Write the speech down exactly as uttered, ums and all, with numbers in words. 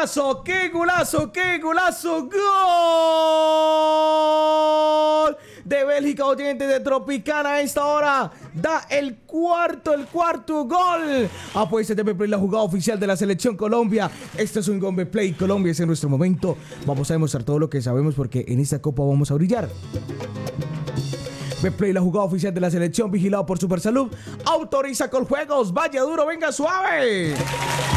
golazo! ¡Qué golazo! ¡Qué golazo! ¡Gol! De Bélgica, oyente de Tropicana a esta hora. Da el cuarto, el cuarto gol. Apuesta de Betplay, la jugada oficial de la Selección Colombia. Este es un gol Betplay. Colombia es en nuestro momento. Vamos a demostrar todo lo que sabemos porque en esta copa vamos a brillar. Betplay, la jugada oficial de la selección, vigilado por Supersalud. Autoriza con juegos. Vaya duro, venga suave.